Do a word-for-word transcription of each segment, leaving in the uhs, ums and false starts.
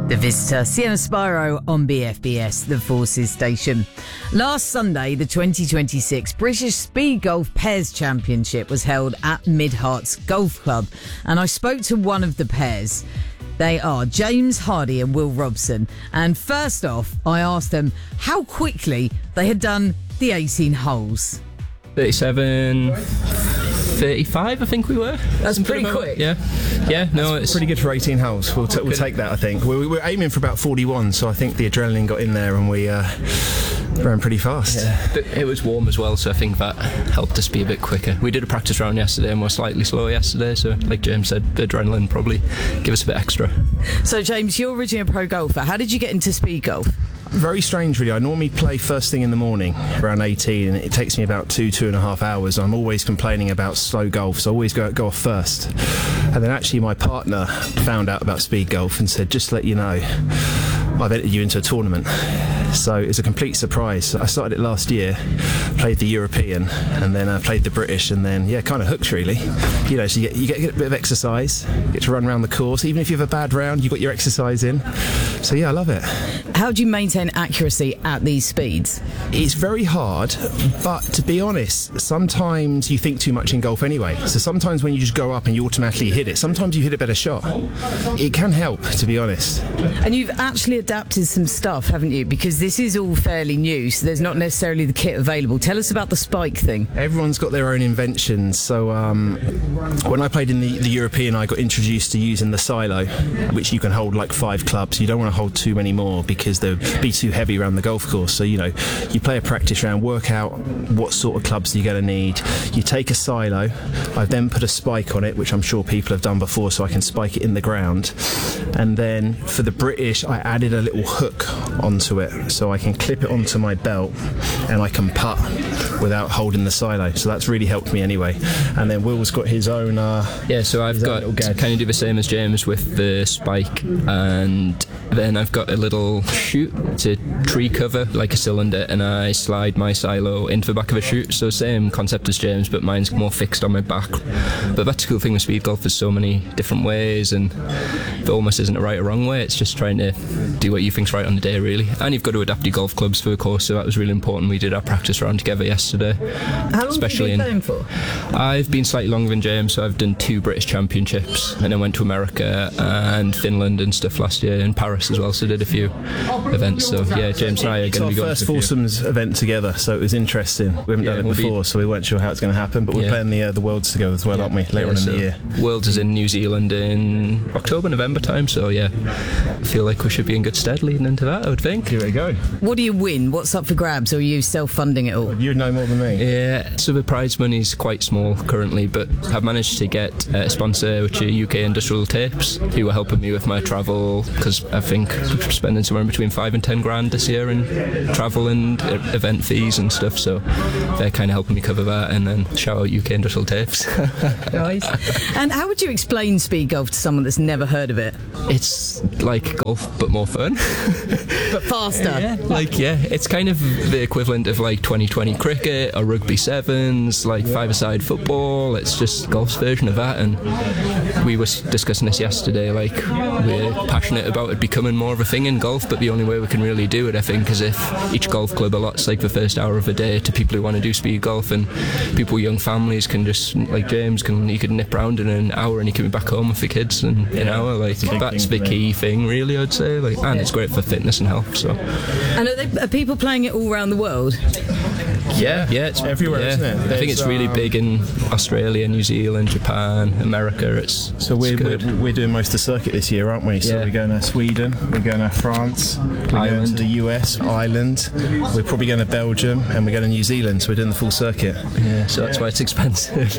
The Visitor, Sienna Spiro on B F B S, the Forces station. Last Sunday, the twenty twenty-six British Speed Golf Pairs Championship was held at Mid Herts Golf Club, and I spoke to one of the pairs. They are James Hardy and Will Robson. And first off, I asked them how quickly they had done the eighteen holes. thirty-seven, thirty-five, I think we were. That's Something pretty about- quick. Yeah, yeah. No, That's it's pretty good for eighteen holes. We'll, t- we'll take that, I think. We, we were aiming for about forty-one, so I think the adrenaline got in there and we uh, ran pretty fast. Yeah, but it was warm as well, so I think that helped us be a bit quicker. We did a practice round yesterday and we're slightly slower yesterday, so like James said, the adrenaline probably give us a bit extra. So, James, you're originally a pro golfer. How did you get into speed golf? Very strange, really. I normally play first thing in the morning, around eighteen, and it takes me about two, two and a half hours. I'm always complaining about slow golf, so I always go, go off first. And then actually my partner found out about speed golf and said, just to let you know, I've entered you into a tournament. So it's a complete surprise. I started it last year, played the European, and then I uh, played the British, and then, yeah, kind of hooked, really. You know, so you get, you get a bit of exercise, get to run around the course. Even if you have a bad round, you've got your exercise in. So, yeah, I love it. How do you maintain accuracy at these speeds? It's very hard, but to be honest, sometimes you think too much in golf anyway. So sometimes when you just go up and you automatically hit it, sometimes you hit a better shot. It can help, to be honest. And you've actually adapted some stuff, haven't you? Because this is all fairly new, so there's not necessarily the kit available. Tell us about the spike thing. Everyone's got their own inventions. So um, when I played in the, the European, I got introduced to using the silo, which you can hold like five clubs. You don't want to hold too many more because they'll be too heavy around the golf course. So, you know, you play a practice round, work out what sort of clubs you're going to need. You take a silo. I've then put a spike on it, which I'm sure people have done before, so I can spike it in the ground. And then for the British, I added a little hook onto it, so I can clip it onto my belt and I can putt without holding the silo. So that's really helped me anyway. And then Will's got his own uh, Yeah, so I've got kind of do the same as James with the spike, and then I've got a little chute to tree cover like a cylinder, and I slide my silo into the back of a chute. So same concept as James, but mine's more fixed on my back. But that's the cool thing with speed golf, there's so many different ways, and there almost isn't a right or wrong way. It's just trying to do what you think's right on the day, really. And you've got to adapt your golf clubs for the course, so that was really important. We did our practice round together yesterday. How long especially have you been in, playing for? I've been slightly longer than James, so I've done two British Championships, and then went to America and Finland and stuff last year, and Paris as well, so did a few events. So yeah, James and I are It's going our to be going first to a few. foursomes event together, so it was interesting. We haven't Yeah, done it we'll be- before, so we weren't sure how it's going to happen, but we're Yeah. playing the uh, the Worlds together as well, aren't we, later Yeah, on in so the year. Worlds is in New Zealand in October, November time, so yeah, I feel like we should be in good stead leading into that, I would think. Here we go. What do you win? What's up for grabs, or are you self-funding it all? You know more than me. Yeah, so the prize money's quite small currently, but I've managed to get a sponsor, which are U K Industrial Tapes, who are helping me with my travel, because I think I'm spending somewhere between five and ten grand this year in travel and uh, event fees and stuff, so they're kind of helping me cover that. And then shout out U K Industrial Tapes. Nice. And how would you explain speed golf to someone that's never heard of it? It's like golf, but more fun. But faster. Yeah, like, yeah, it's kind of the equivalent of like twenty twenty cricket or rugby sevens, like five-a-side football. It's just golf's version of that. And we were discussing this yesterday, like, we're passionate about it becoming more of a thing in golf, but the only way we can really do it, I think, is if each golf club allots like the first hour of the day to people who want to do speed golf, and people with young families can just, like James, can he could nip round in an hour and he can be back home with the kids in an hour. Like, that's the key thing, really, I'd say. Like, and it's great for fitness and health. So And are, they, are people playing it all around the world? yeah, yeah, it's Everywhere, yeah. isn't it? I think it's There's, really um, big in Australia, New Zealand, Japan, America. It's So we're, it's good. we're we're doing most of the circuit this year, aren't we? So Yeah. we're going to Sweden, we're going to France, we're going Ireland. to the U S, Ireland, we're probably going to Belgium, and we're going to New Zealand. So we're doing the full circuit. Yeah, so that's why it's expensive.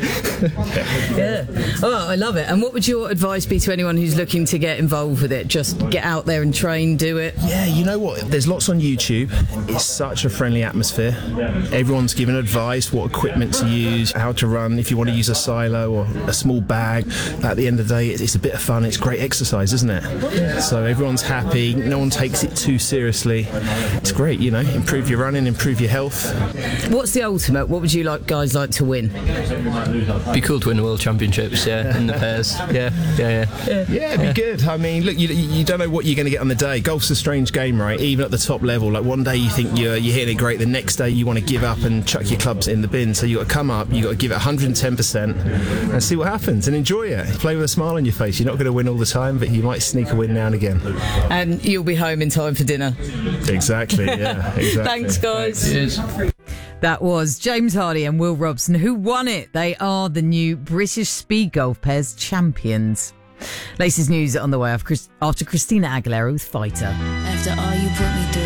Yeah. Oh, I love it. And what would your advice be to anyone who's looking to get involved with it? Just get out there and train, do it? Yeah, you know what? There's lots on YouTube. It's such a friendly atmosphere. Every Everyone's given advice, what equipment to use, how to run, if you want to use a silo or a small bag. At the end of the day, it's a bit of fun. It's great exercise, isn't it? So everyone's happy. No one takes it too seriously. It's great, you know, improve your running, improve your health. What's the ultimate? What would you like guys like to win? Be cool to win the World Championships, yeah, in the pairs. Yeah, yeah, yeah. Yeah, it'd be good. I mean, look, you, you don't know what you're going to get on the day. Golf's a strange game, right? Even at the top level. Like one day you think you're, you're hitting it great, the next day you want to give up and chuck your clubs in the bin. So you've got to come up, you've got to give it one hundred ten percent and see what happens and enjoy it. Play with a smile on your face. You're not going to win all the time, but you might sneak a win now and again. And you'll be home in time for dinner. Exactly, yeah. Exactly. Thanks, guys. Cheers. That was James Hardy and Will Robson, who won it. They are the new British Speed Golf Pairs champions. Latest news on the way after Christina Aguilera with Fighter. After all you put me through.